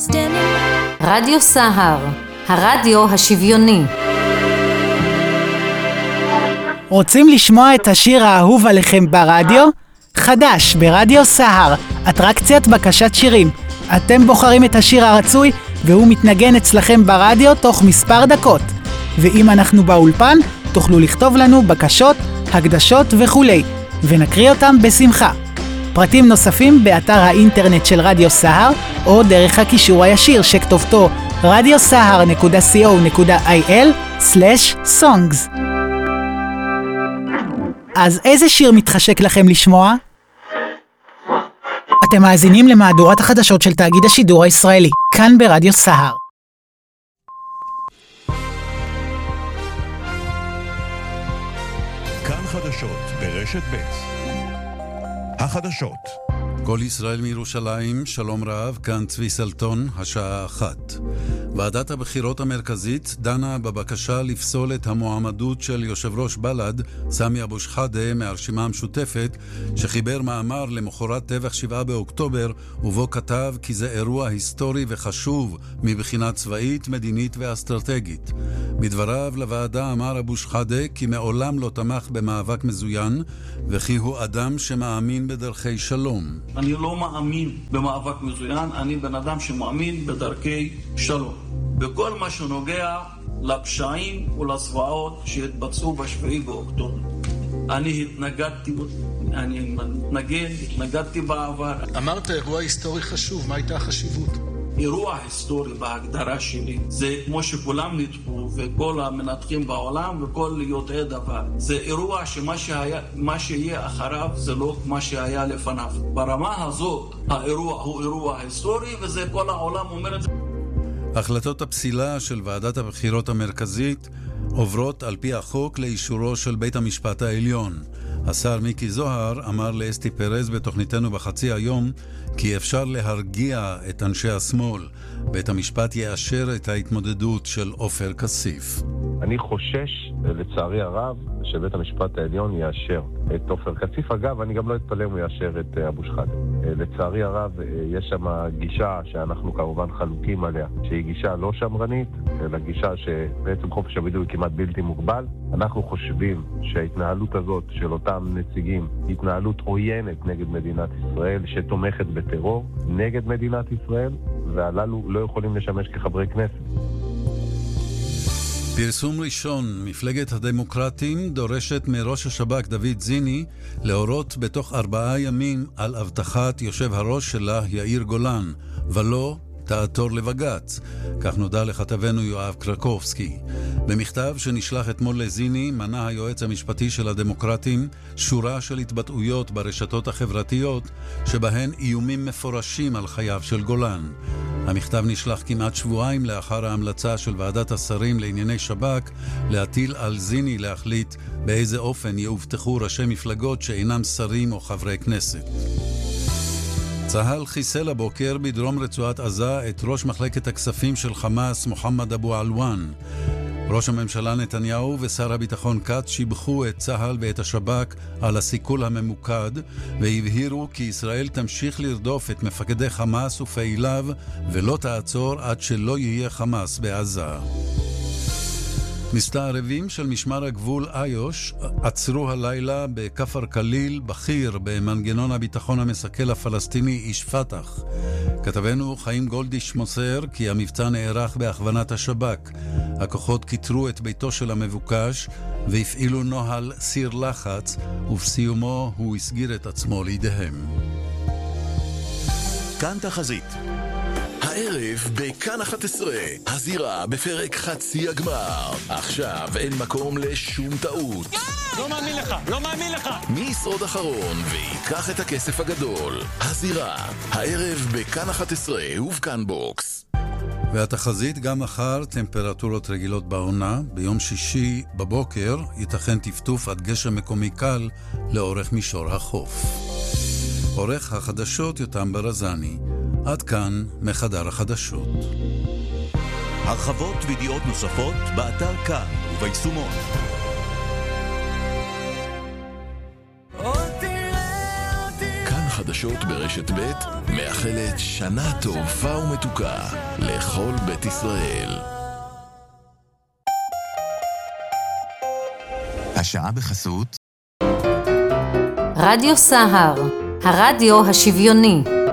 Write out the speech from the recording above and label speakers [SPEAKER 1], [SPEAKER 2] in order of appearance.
[SPEAKER 1] רדיו סהר, הרדיו השוויוני.
[SPEAKER 2] רוצים לשמוע את השיר האהוב עליכם ברדיו? חדש ברדיו סהר, אטרקציית בקשת שירים. אתם בוחרים את השיר הרצוי והוא מתנגן אצלכם ברדיו תוך מספר דקות. ואם אנחנו באולפן, תוכלו לכתוב לנו בקשות, הקדשות וכולי, ונקריא אותם בשמחה. פרטים נוספים באתר האינטרנט של רדיו סהר, או דרך הקישור הישיר שכתובתו radiosahar.co.il/songs. אז איזה שיר מתחשק לכם לשמוע? אתם מאזינים למהדורת החדשות של תאגיד השידור הישראלי, כאן ברדיו סהר.
[SPEAKER 3] כאן חדשות ברשת ב'. החדשות. כל ישראל מירושלים, שלום רב, כאן צבי סלטון, השעה 1. ועדת הבחירות המרכזית דנה בבקשה לפסול את המועמדות של יושב ראש בל"ד, סמי אבו שחאדה מהרשימה המשותפת, שחיבר מאמר למחרת טבח 7 באוקטובר, ובו כתב כי זה אירוע היסטורי וחשוב מבחינה צבאית, מדינית ואסטרטגית. בדבריו לוועדה אמר אבו שחאדה כי מעולם לא תמך במאבק מזוין, וכי הוא אדם שמאמין בדרכי שלום.
[SPEAKER 4] אני לא מאמין במאבק מזוין, אני בן אדם שמאמין בדרכי שלום. בכל מה שנוגע לפשעים ולזוועות שהתבצעו בשביעי באוקטובר. אני התנגדתי בעבר.
[SPEAKER 5] אמרת אירוע היסטורי חשוב, מה הייתה החשיבות?
[SPEAKER 4] אירוע היסטורי בהגדרה שלי זה כמו שכולם נטפו וכל המנתחים בעולם וכל יודעי דבר. זה אירוע שמה שיהיה אחריו זה לא מה שהיה לפניו. ברמה הזאת האירוע הוא אירוע היסטורי וזה כל העולם אומר את זה.
[SPEAKER 3] החלטות הפסילה של ועדת הבחירות המרכזית עוברות על פי החוק לאישורו של בית המשפט העליון. השר מיקי זוהר אמר לאסתי פרז בתוכניתנו בחצי היום כי אפשר להרגיע את אנשי השמאל. בית המשפט יאשר את ההתמודדות של עופר כסיף.
[SPEAKER 6] אני חושש, לצערי הרב, שבית המשפט העליון יאשר את עופר כסיף. אגב, אני גם לא אתפלא אם הוא יאשר את אבו שחאדה. לצערי הרב, יש שם גישה שאנחנו כמובן חלוקים עליה, שהיא גישה לא שמרנית, אלא גישה שבעצם חופש הביטוי כמעט בלתי מוגבל. אנחנו חושבים שההתנהלות הזאת של אותם נציגים היא התנהלות עוינת נגד מדינת ישראל, שתומכת בטרור נגד מדינת ישראל, והללו לא יכולים לשמש כחברי כנסת.
[SPEAKER 3] פרסום ראשון, מפלגת הדמוקרטים דורשת מראש השב"כ דוד זיני להורות בתוך 4 ימים על הבטחת יושב הראש שלה יאיר גולן, ולא תעתור לבג"ץ. כך נודע לכתבנו יואב קרקובסקי. במכתב שנשלח אתמול לזיני מנה היועץ המשפטי של הדמוקרטים שורה של התבטאויות ברשתות החברתיות שבהן איומים מפורשים על חייו של גולן. המכתב נשלח כמעט שבועיים לאחר ההמלצה של ועדת השרים לענייני שב"כ להטיל על זיני להחליט באיזה אופן יאובטחו ראשי מפלגות שאינם שרים או חברי כנסת. צה"ל חיסל הבוקר בדרום רצועת עזה את ראש מחלקת הכספים של חמאס מוחמד אבו עלואן. ראש הממשלה נתניהו ושר הביטחון כץ שיבחו את צה"ל ואת השב"כ על הסיכול הממוקד והבהירו כי ישראל תמשיך לרדוף את מפקדי חמאס ופעיליו ולא תעצור עד שלא יהיה חמאס בעזה. מסתערבים של משמר הגבול איו"ש עצרו הלילה בכפר קליל בכיר במנגנון הביטחון המסכל הפלסטיני איש פתח. כתבנו חיים גולדיש מוסר כי המבצע נערך בהכוונת השב"כ. הכוחות קיטרו את ביתו של המבוקש והפעילו נוהל סיר לחץ, ובסיומו הוא הסגיר את עצמו לידיהם.
[SPEAKER 7] כאן תחזית. הערב בכאן 11, הזירה בפרק חצי הגמר. עכשיו אין מקום לשום טעות.
[SPEAKER 8] לא מאמין לך.
[SPEAKER 7] מי ישרוד אחרון ויקח את הכסף הגדול? הזירה, הערב בכאן 11 ובכאן בוקס.
[SPEAKER 3] והתחזית גם מחר טמפרטורות רגילות בעונה. ביום שישי בבוקר ייתכן טפטוף עד גשם מקומי קל לאורך מישור החוף. עורך החדשות יותם ברזני. עד כאן מחדר החדשות.
[SPEAKER 9] הרחבות וידיעות נוספות באתר כאן וביישומון.
[SPEAKER 7] כאן החדשות ברשת ב' מאחלת שנה טובה ומתוקה לכל בית ישראל.
[SPEAKER 10] השעה בחסות
[SPEAKER 1] רדיו סהר, הרדיו השוויוני.